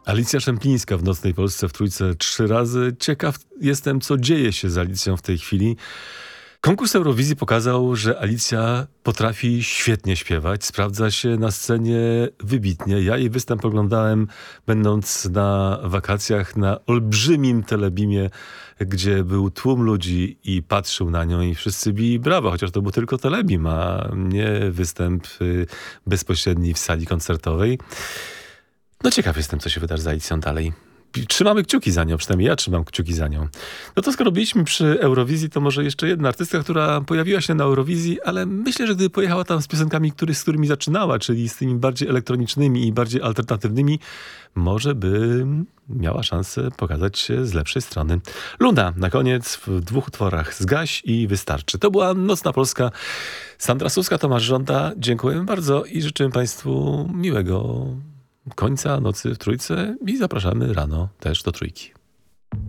Alicja Szemplińska w Nocnej Polsce w Trójce 3 razy. Ciekaw jestem, co dzieje się z Alicją w tej chwili. Konkurs Eurowizji pokazał, że Alicja potrafi świetnie śpiewać, sprawdza się na scenie wybitnie. Ja jej występ oglądałem, będąc na wakacjach na olbrzymim telebimie, gdzie był tłum ludzi i patrzył na nią i wszyscy bili brawa, chociaż to był tylko telebim, a nie występ bezpośredni w sali koncertowej. No ciekaw jestem, co się wydarzy z Alicją dalej. Trzymamy kciuki za nią, przynajmniej ja trzymam kciuki za nią. No to skoro byliśmy przy Eurowizji, to może jeszcze jedna artystka, która pojawiła się na Eurowizji, ale myślę, że gdyby pojechała tam z piosenkami, z którymi zaczynała, czyli z tymi bardziej elektronicznymi i bardziej alternatywnymi, może by miała szansę pokazać się z lepszej strony. Luna na koniec w 2 utworach: Zgaś i Wystarczy. To była Nocna Polska. Sandra Suska, Tomasz Żąda. Dziękujemy bardzo i życzymy Państwu miłego końca nocy w Trójce i zapraszamy rano też do Trójki.